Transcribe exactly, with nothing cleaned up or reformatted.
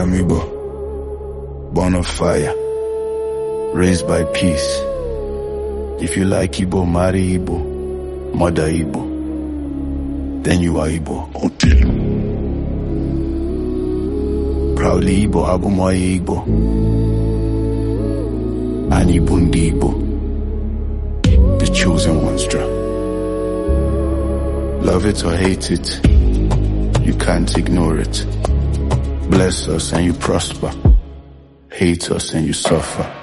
I'm Igbo, born of fire, raised by peace. If you like Igbo, marry Igbo, mother Igbo, then you are Igbo. Proudly Igbo, Abumoye Igbo, and Igbo ndi Igbo, the chosen ones. Love it or hate it, you can't ignore it. Bless us and you prosper, hate us and you suffer.